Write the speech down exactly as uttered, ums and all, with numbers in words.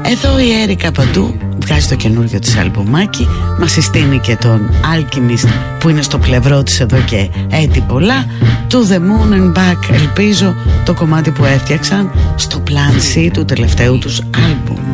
Εδώ η Έρικα Παντού βγάζει το καινούργιο της αλμπομάκι. Μας συστήνει και τον Alchemist που είναι στο πλευρό της εδώ και έτη πολλά. To the Moon and Back, ελπίζω το κομμάτι που έφτιαξαν στο Plan C του τελευταίου τους άλμπουμ.